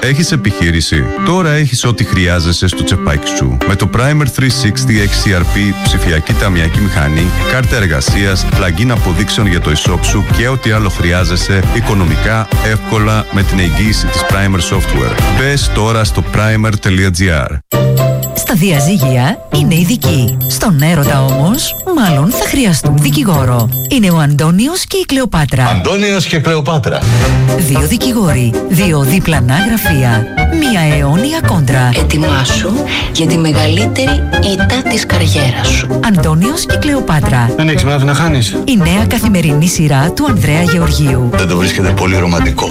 Έχεις επιχείρηση? Τώρα έχεις ό,τι χρειάζεσαι στο τσεπάκι σου. Με το Primer 360 XCRP, ψηφιακή ταμιακή μηχανή, κάρτα εργασίας, plugin αποδείξεων για το e-shop σου και ό,τι άλλο χρειάζεσαι οικονομικά, εύκολα με την εγγύηση της Primer Software. Μπες τώρα στο primer.gr. Στα διαζύγια είναι ειδικοί. Στον έρωτα όμως, μάλλον θα χρειαστούν δικηγόρο. Είναι ο Αντώνιος και η Κλεοπάτρα. Αντώνιος και Κλεοπάτρα. 2 δικηγόροι, 2 διπλανά γραφεία, 1 αιώνια κόντρα. Ετοιμάσου για τη μεγαλύτερη ήττα της καριέρας σου. Αντώνιος και Κλεοπάτρα. Δεν έχεις μάθει να χάνεις. Η νέα καθημερινή σειρά του Ανδρέα Γεωργίου. Δεν το βρίσκεται πολύ ρομαντικό?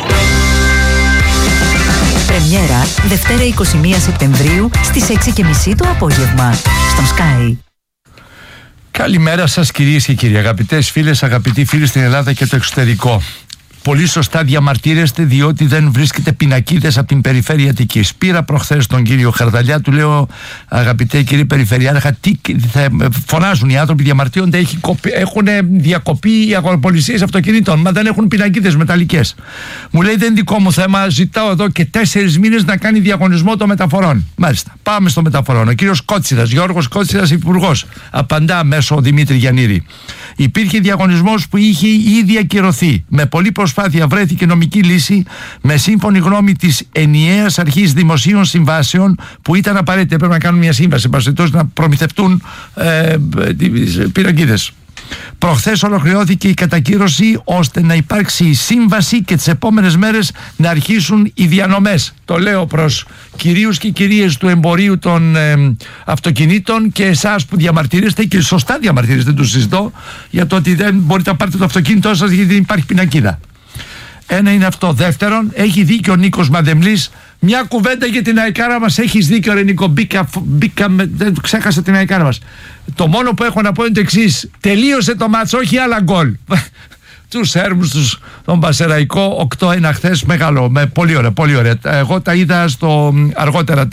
Πρεμιέρα Δευτέρα 21 Σεπτεμβρίου στις 6:30 το απόγευμα στον Sky. Καλημέρα σας κυρίες και κύριοι, αγαπητές φίλες, αγαπητοί φίλοι στην Ελλάδα και το εξωτερικό. Πολύ σωστά διαμαρτύρεστε διότι δεν βρίσκεται πινακίδες από την περιφέρεια Αττικής. Πήρα προχθές τον κύριο Χαρδαλιά, του λέω αγαπητέ κύριε Περιφερειάρχα, τι θα φωνάζουν οι άνθρωποι, διαμαρτύρονται, έχουν διακοπεί οι αγοροπολισίες αυτοκινήτων, μα δεν έχουν πινακίδες μεταλλικές. Μου λέει δεν είναι δικό μου θέμα, ζητάω εδώ και 4 μήνες να κάνει διαγωνισμό των μεταφορών. Μάλιστα, πάμε στο μεταφορών. Ο κύριος Κότσιρας, Γιώργος Κότσιρας, υπουργός, απαντά μέσω Δημήτρη Γιαννήρη. Υπήρχε διαγωνισμός που είχε ήδη ακυρωθεί. Με πολλή προσπάθεια βρέθηκε νομική λύση με σύμφωνη γνώμη της ενιαίας αρχής δημοσίων συμβάσεων που ήταν απαραίτητη. Πρέπει να κάνουν μια σύμβαση, να προμηθευτούν πινακίδες. Προχθές ολοκληρώθηκε η κατακύρωση ώστε να υπάρξει η σύμβαση και τις επόμενες μέρες να αρχίσουν οι διανομές. Το λέω προς κυρίους και κυρίες του εμπορίου των αυτοκινήτων και εσάς που διαμαρτύρεστε, και σωστά διαμαρτύρεστε, δεν το συζητώ, για το ότι δεν μπορείτε να πάρετε το αυτοκίνητό σας γιατί δεν υπάρχει πινακίδα. Ένα είναι αυτό. Δεύτερον, έχει δίκιο ο Νίκος Μαδεμλής. Μια κουβέντα για την αεκάρα μας. Έχεις δίκιο ρε Νίκο, δεν ξέχασα την αεκάρα μας. Το μόνο που έχω να πω είναι το εξής: τελείωσε το μάτς, όχι άλλα γκολ. Τους Σέρβους, τον Πασεραϊκό 8-1 χθες, μεγάλο, πολύ ωραία, πολύ ωραία. Εγώ τα είδα αργότερα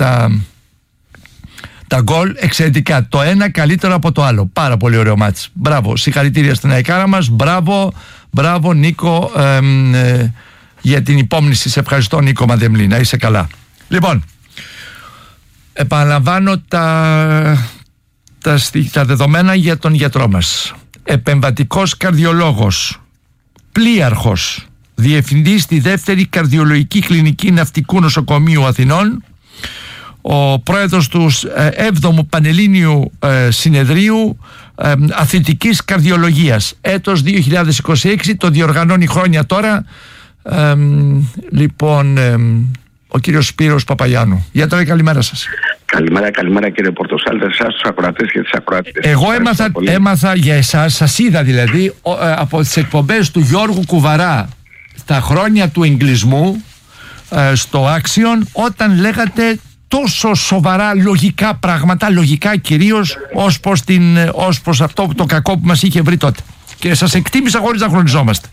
τα γκολ, εξαιρετικά. Το ένα καλύτερο από το άλλο. Πάρα πολύ ωραίο μάτς. Μπράβο, συγχαρητήρια στην αεκάρα μας. Μπράβο Νίκο, για την υπόμνηση. Σε ευχαριστώ Νίκο Μαδεμλή, να είσαι καλά. Λοιπόν, επαναλαμβάνω τα δεδομένα για τον γιατρό μας. Επεμβατικός καρδιολόγος, πλοίαρχος, διευθυντής στη δεύτερη καρδιολογική κλινική ναυτικού νοσοκομείου Αθηνών, ο πρόεδρος του 7ου Πανελλήνιου Συνεδρίου Αθλητικής Καρδιολογίας, έτος 2026, το διοργανώνει χρόνια τώρα. Λοιπόν, ο κύριος Σπύρος Παπαγιάννου. Γιατρέ, καλημέρα σας. Καλημέρα κύριε Πορτοσάλτε, εσάς τους ακροατές και τις ακροάτες. Εγώ έμαθα για εσάς, σας είδα δηλαδή από τις εκπομπές του Γιώργου Κουβαρά στα χρόνια του εγκλισμού στο Άξιον, όταν λέγατε τόσο σοβαρά λογικά πράγματα, λογικά κυρίως ως προς αυτό το κακό που μας είχε βρει τότε. Και σας εκτίμησα χωρίς να χρονιζόμαστε.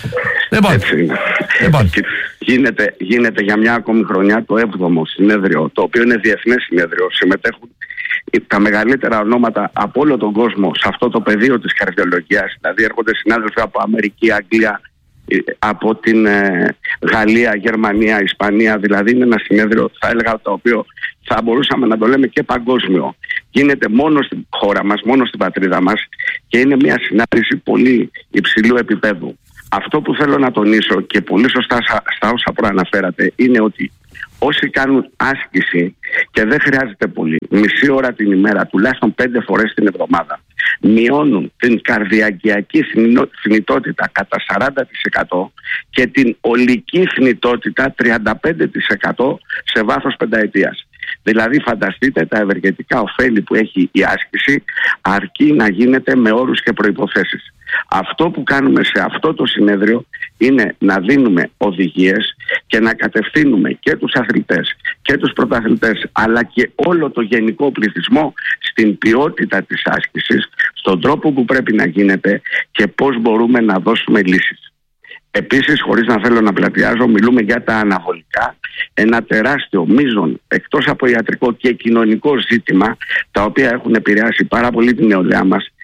Λοιπόν. Γίνεται για μια ακόμη χρονιά το 7ο συνέδριο, το οποίο είναι διεθνές συνέδριο. Συμμετέχουν τα μεγαλύτερα ονόματα από όλο τον κόσμο σε αυτό το πεδίο της καρδιολογίας. Δηλαδή έρχονται συνάδελφοι από Αμερική, Αγγλία, από την Γαλλία, Γερμανία, Ισπανία. Δηλαδή είναι ένα συνέδριο, θα έλεγα, το οποίο θα μπορούσαμε να το λέμε και παγκόσμιο. Γίνεται μόνο στην χώρα μας, μόνο στην πατρίδα μας, και είναι μια συνάντηση πολύ υψηλού επίπεδου. Αυτό που θέλω να τονίσω, και πολύ σωστά στα όσα προαναφέρατε, είναι ότι όσοι κάνουν άσκηση, και δεν χρειάζεται πολύ, μισή ώρα την ημέρα, τουλάχιστον 5 φορές την εβδομάδα, μειώνουν την καρδιακιακή θνητότητα κατά 40% και την ολική θνητότητα 35% σε βάθος πενταετίας. Δηλαδή φανταστείτε τα ευεργετικά ωφέλη που έχει η άσκηση, αρκεί να γίνεται με όρους και προϋποθέσεις. Αυτό που κάνουμε σε αυτό το συνέδριο είναι να δίνουμε οδηγίες και να κατευθύνουμε και τους αθλητές και τους πρωταθλητές, αλλά και όλο το γενικό πληθυσμό στην ποιότητα της άσκησης, στον τρόπο που πρέπει να γίνεται και πώς μπορούμε να δώσουμε λύσεις. Επίσης, χωρίς να θέλω να πλατιάζω, μιλούμε για τα αναβολικά, ένα τεράστιο μείζον εκτός από ιατρικό και κοινωνικό ζήτημα, τα οποία έχουν επηρεάσει πάρα πολύ την νεολαία μας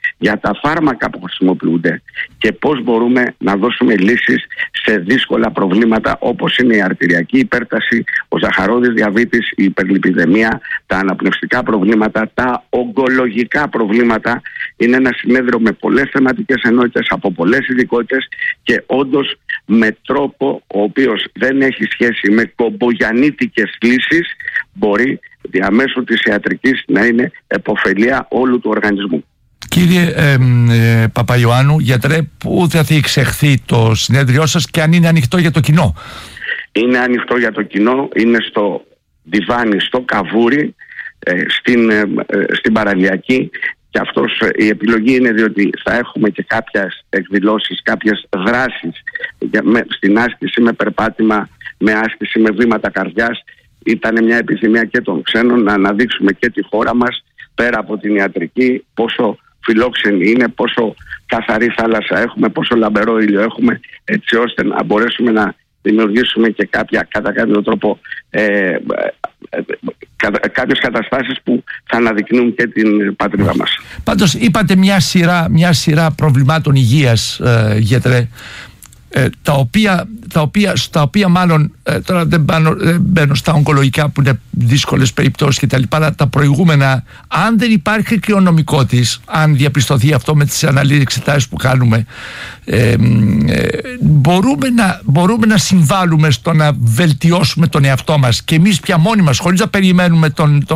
για τα φάρμακα που χρησιμοποιούνται και πώς μπορούμε να δώσουμε λύσεις σε δύσκολα προβλήματα όπως είναι η αρτηριακή υπέρταση, ο ζαχαρόδης διαβήτης, η υπερλιπιδαιμία, τα αναπνευστικά προβλήματα, τα ογκολογικά προβλήματα. Είναι ένα συνέδριο με πολλές θεματικές ενότητες από πολλές ειδικότητες και όντως με τρόπο ο οποίος δεν έχει σχέση με κομπογιαννίτικες λύσεις μπορεί διαμέσου της ιατρικής να είναι επωφελία όλου του οργανισμού. Κύριε Παπαϊωάννου, γιατρέ, πού θα εξεχθεί το συνέδριό σας και αν είναι ανοιχτό για το κοινό? Είναι ανοιχτό για το κοινό, είναι στο Διβάνι, στο Καβούρι, στην Παραλιακή. Και η επιλογή είναι διότι θα έχουμε και κάποιες εκδηλώσεις, κάποιες δράσεις στην άσκηση με περπάτημα, με άσκηση με βήματα καρδιάς. Ήταν μια επιθυμία και των ξένων να αναδείξουμε και τη χώρα μας πέρα από την ιατρική, πόσο φιλόξενη είναι, πόσο καθαρή θάλασσα έχουμε, πόσο λαμπερό ήλιο έχουμε, έτσι ώστε να μπορέσουμε να δημιουργήσουμε και κατά κάποιο τρόπο κάποιες καταστάσεις που θα αναδεικνύουν και την πατρίδα μας. Πάντως είπατε μια σειρά προβλημάτων υγείας, γιατρέ, στα οποία μάλλον τώρα δεν μπαίνω στα ογκολογικά που είναι δύσκολες περιπτώσεις και τα λοιπά, αλλά τα προηγούμενα, αν δεν υπάρχει και ο νομικό της, αν διαπιστωθεί αυτό με τις αναλύσεις εξετάσεις που κάνουμε, μπορούμε να συμβάλλουμε στο να βελτιώσουμε τον εαυτό μας και εμείς πια μόνοι μας, χωρίς να περιμένουμε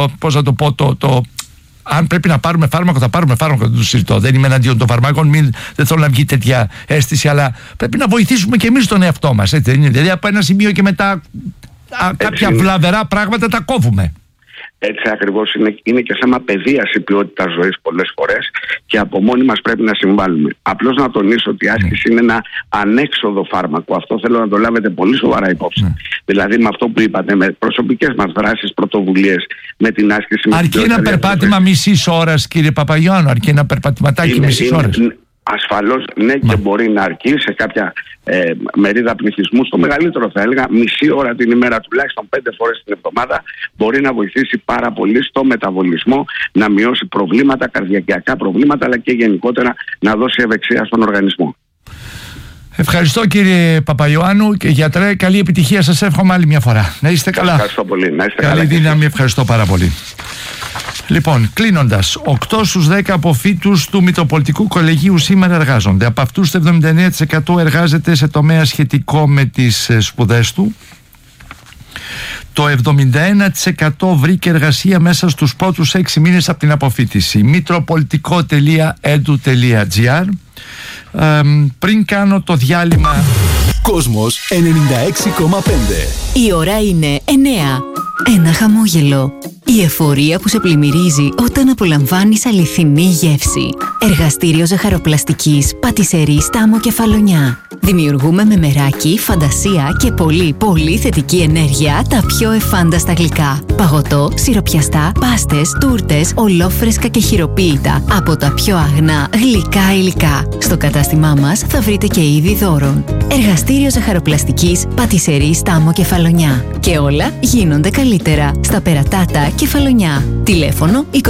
αν πρέπει να πάρουμε φάρμακο, θα πάρουμε φάρμακο, δεν το συζητώ. Δεν είμαι εναντίον των φαρμάκων, δεν θέλω να βγει τέτοια αίσθηση, αλλά πρέπει να βοηθήσουμε και εμείς τον εαυτό μας. Έτσι, δηλαδή από ένα σημείο και μετά κάποια βλαβερά πράγματα τα κόβουμε. Έτσι ακριβώς είναι και θέμα παιδείας η ποιότητα ζωής πολλές φορές και από μόνοι μας πρέπει να συμβάλλουμε. Απλώς να τονίσω ότι η άσκηση είναι ένα ανέξοδο φάρμακο. Αυτό θέλω να το λάβετε πολύ σοβαρά υπόψη. Δηλαδή με αυτό που είπατε, με προσωπικές μας δράσεις, πρωτοβουλίες, με την άσκηση. Αρκεί ένα περπάτημα μισής ώρας, κύριε Παπαϊωάννου, αρκεί ένα περπατηματάκι μισής ώρας. Ασφαλώς ναι, και μπορεί να αρκεί σε κάποια μερίδα πληθυσμού, στο μεγαλύτερο θα έλεγα μισή ώρα την ημέρα, τουλάχιστον 5 φορές την εβδομάδα, μπορεί να βοηθήσει πάρα πολύ στο μεταβολισμό, να μειώσει προβλήματα, καρδιακιακά προβλήματα, αλλά και γενικότερα να δώσει ευεξία στον οργανισμό. Ευχαριστώ κύριε Παπαϊωάννου και γιατρέ, καλή επιτυχία, σας εύχομαι άλλη μια φορά. Να είστε καλά. Ευχαριστώ πολύ. Να είστε καλή καλά. Δύναμη, ευχαριστώ πάρα πολύ. Λοιπόν, κλείνοντας, 8 στους 10 αποφύτους του Μητροπολιτικού Κολεγίου σήμερα εργάζονται. Από αυτούς το 79% εργάζεται σε τομέα σχετικό με τις σπουδές του. Το 71% βρήκε εργασία μέσα στους πρώτους 6 μήνες από την αποφύτιση. Mitropolitico.edu.gr. Πριν κάνω το διάλειμμα... Κόσμος 96,5. Η ώρα είναι 9. Ένα χαμόγελο. Η εφορία που σε πλημμυρίζει όταν απολαμβάνεις αληθινή γεύση. Εργαστήριο ζαχαροπλαστικής, πατισερή Στάμο Κεφαλονιά. Δημιουργούμε με μεράκι, φαντασία και πολύ θετική ενέργεια τα πιο εφάνταστα γλυκά. Παγωτό, σιροπιαστά, πάστες, τούρτες, ολόφρεσκα και χειροποίητα από τα πιο αγνά γλυκά υλικά. Στο κατάστημά μας θα βρείτε και είδη δώρων. Εργαστήριο ζαχαροπλαστικής, πατισερή Στάμο Κεφαλονιά. Και όλα γίνονται καλύτερα στα Περατάτα Κεφαλονιά. Τηλέφωνο 2671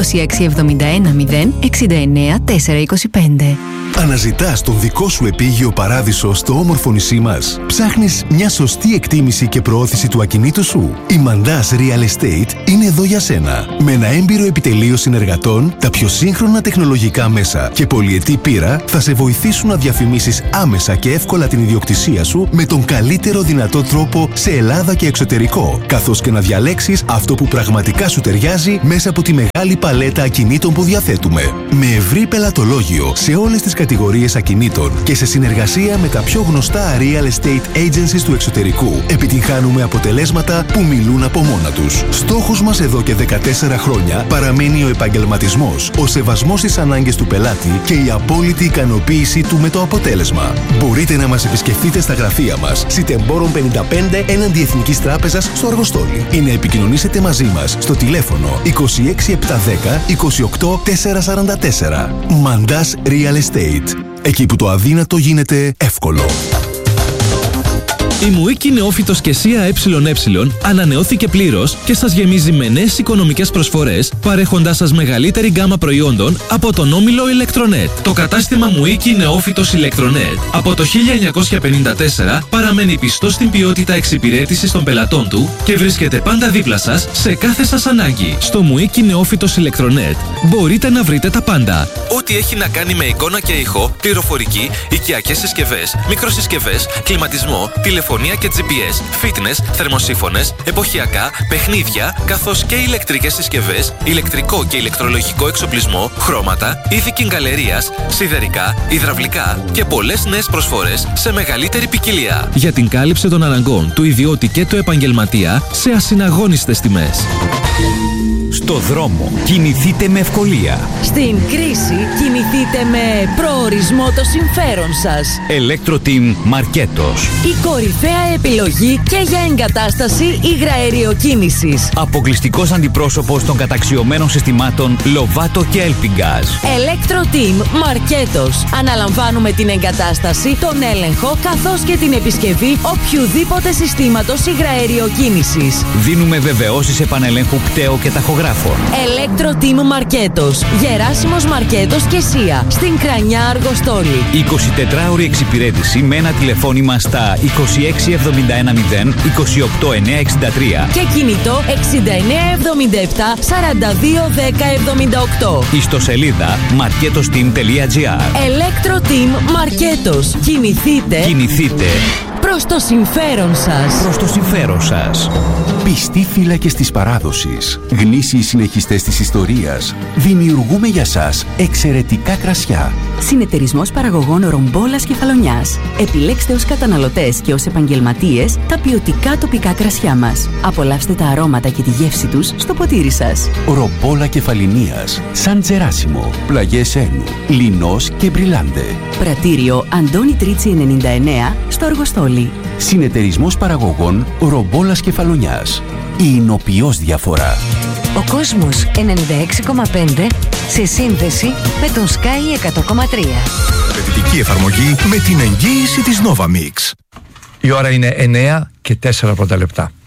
069 425. Αναζητάς τον δικό σου επίγειο παράδεισο στο όμορφο νησί μας? Ψάχνεις μια σωστή εκτίμηση και προώθηση του ακινήτου σου? Η Mandas Real Estate είναι εδώ για σένα. Με ένα έμπειρο επιτελείο συνεργατών, τα πιο σύγχρονα τεχνολογικά μέσα και πολυετή πείρα θα σε βοηθήσουν να διαφημίσεις άμεσα και εύκολα την ιδιοκτησία σου με τον καλύτερο δυνατό τρόπο σε Ελλάδα και εξωτερικό, καθώς και να διαλέξεις αυτό που πραγματικά σου ταιριάζει μέσα από τη μεγάλη παλέτα ακινήτων που διαθέτουμε. Με ευρύ πελατολόγιο σε όλες τις κατηγορίες ακινήτων και σε συνεργασία με τα πιο γνωστά real estate agencies του εξωτερικού, επιτυγχάνουμε αποτελέσματα που μιλούν από μόνα τους. Στόχος μας εδώ και 14 χρόνια παραμένει ο επαγγελματισμός, ο σεβασμός στις ανάγκες του πελάτη και η απόλυτη ικανοποίηση του με το αποτέλεσμα. Μπορείτε να μας επισκεφτείτε στα γραφεία μας, Σιτεμπόρων 55 έναντι Εθνικής Τράπεζας στο Αργοστόλι, ή να επικοινωνήσετε μαζί μας στο τηλέφωνο 26710 28444. Mandas Real Estate. Εκεί που το αδύνατο γίνεται εύκολο. Η Μουίκη Νεόφυτος και ΣΥΑ ΕΕ ανανεώθηκε πλήρως και σας γεμίζει με νέες οικονομικές προσφορές, παρέχοντάς σας μεγαλύτερη γκάμα προϊόντων από τον όμιλο Electronet. Το κατάστημα Μουίκη Νεόφυτος Electronet από το 1954 παραμένει πιστό στην ποιότητα εξυπηρέτησης των πελατών του και βρίσκεται πάντα δίπλα σας σε κάθε σας ανάγκη. Στο Μουίκη Νεόφυτος Electronet μπορείτε να βρείτε τα πάντα. Ό,τι έχει να κάνει με εικόνα και ήχο, πληροφορική, οικιακές συσκευές, μικροσυσκευές, κλιματισμό, τηλεφωνία και GPS, fitness, θερμοσύφωνες, εποχιακά, παιχνίδια, καθώς και ηλεκτρικές συσκευές, ηλεκτρικό και ηλεκτρολογικό εξοπλισμό, χρώματα, είδη κιγκαλερίας, σιδερικά, υδραυλικά και πολλές νέες προσφορές σε μεγαλύτερη ποικιλία. Για την κάλυψη των αναγκών του ιδιώτη και του επαγγελματία σε ασυναγώνιστες τιμές. Στο δρόμο κινηθείτε με ευκολία. Στην κρίση κινηθείτε με προορισμό το συμφέρον σας. Electro-Team Μαρκέτος. Η κορυφαία επιλογή και για εγκατάσταση υγραεριοκίνησης. Αποκλειστικός αντιπρόσωπος των καταξιωμένων συστημάτων Lovato και Elpingaz. Electro-Team Μαρκέτος. Αναλαμβάνουμε την εγκατάσταση, τον έλεγχο καθώς και την επισκευή οποιουδήποτε συστήματος υγραεριοκίνησης. Δίνουμε βεβαιώσεις επανελέγχου κταίου και ταχογράφων. Electro-Team Μαρκέτος. Γεράσιμος Μαρκέτος και ΣΥΑ. Στην Κρανιά Αργοστόλη. 24ωρη εξυπηρέτηση με ένα τηλεφώνημα στα 26710 28963 και κινητό 6977 421078. Ιστοσελίδα marketosteam.gr. Electro-Team Μαρκέτος. Κινηθείτε προς το συμφέρον σας. Προς το συμφέρον σας. Πιστοί φύλακες της παράδοσης, γνήσιοι συνεχιστές της ιστορίας, δημιουργούμε για σας εξαιρετικά κρασιά. Συνεταιρισμός παραγωγών Ρομπόλας Κεφαλονιάς. Επιλέξτε ως καταναλωτές και ως επαγγελματίες τα ποιοτικά τοπικά κρασιά μας. Απολαύστε τα αρώματα και τη γεύση τους στο ποτήρι σας. Ρομπόλα Κεφαλινίας, Σαν Τζεράσιμο, Πλαγιές Ένου, Λινός και Μπριλάντε. Πρατήριο Αντώνη Τρίτσι 99 στο Αργοστόλι. Συνεταιρισμός παραγωγών Ρομπόλας Κεφαλονιάς. Η εινοποιώς διαφορά. Ο κόσμος 96,5 σε σύνδεση με τον Sky 100,3. Απαιτητική εφαρμογή με την εγγύηση της Novamix. Η ώρα είναι 9 και 4 πρώτα λεπτά.